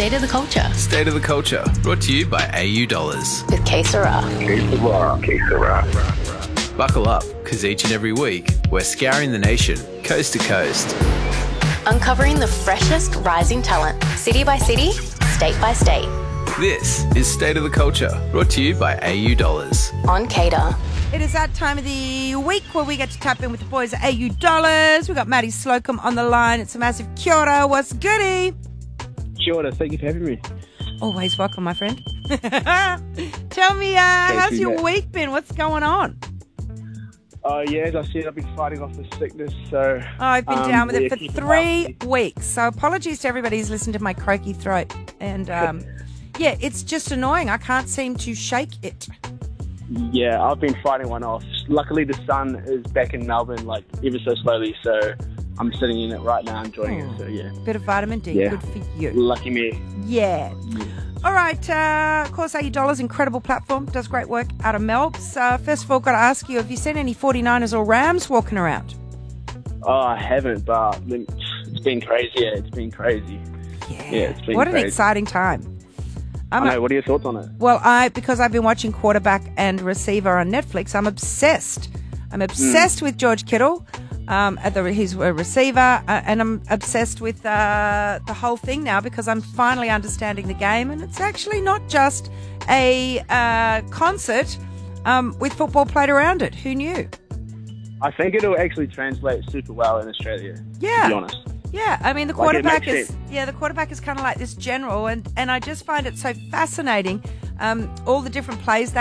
State of the Culture. State of the Culture, brought to you by AU Dollars. With K Sarah. Buckle up, because each and every week, we're scouring the nation, coast to coast. Uncovering the freshest rising talent, city by city, state by state. This is State of the Culture, brought to you by AU Dollars. On Cater. It is that time of the week where we get to tap in with the boys at AU Dollars. We've got Maddie Slocum on the line. It's a massive kia ora. What's goody? Kia ora, thank you for having me. Always welcome, my friend. Tell me, how's your week been? What's going on? Yeah, as I said, I've been fighting off the sickness, so... I've been down with it for 3 weeks, so apologies to everybody who's listened to my croaky throat. And, yeah, it's just annoying. I can't seem to shake it. Yeah, I've been fighting one off. Luckily, the sun is back in Melbourne, like, ever so slowly, so I'm sitting in it right now, enjoying it, so yeah. Bit of vitamin D, Yeah. good for you. Lucky me. Yeah. All right, of course, AU Dollars, incredible platform, does great work out of Melbs. First of all, got to ask you, have you seen any 49ers or Rams walking around? Oh, I haven't, but it's been crazy, yeah, it's been crazy. Yeah, it's been What an crazy. exciting time. I know, what are your thoughts on it? Well, because I've been watching Quarterback and Receiver on Netflix, I'm obsessed. I'm obsessed with George Kittle. He's a receiver, and I'm obsessed with the whole thing now because I'm finally understanding the game, and it's actually not just a concert with football played around it. Who knew? I think it'll actually translate super well in Australia, to be honest. Yeah, I mean the Like, it quarterback makes is the quarterback is kind of like this general, and I just find it so fascinating. All the different plays